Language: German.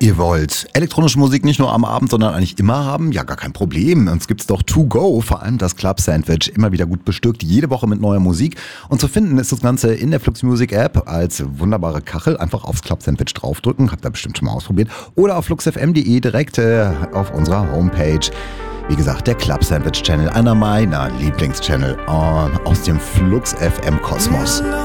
Ihr wollt elektronische Musik nicht nur am Abend, sondern eigentlich immer haben? Ja, gar kein Problem. Uns gibt's doch To Go, vor allem das Club Sandwich, immer wieder gut bestückt, jede Woche mit neuer Musik. Und zu finden ist das Ganze in der Flux Music App als wunderbare Kachel. Einfach aufs Club Sandwich draufdrücken, habt ihr bestimmt schon mal ausprobiert. Oder auf fluxfm.de direkt auf unserer Homepage. Wie gesagt, der Club Sandwich Channel, einer meiner Lieblingschannel aus dem Flux FM Kosmos.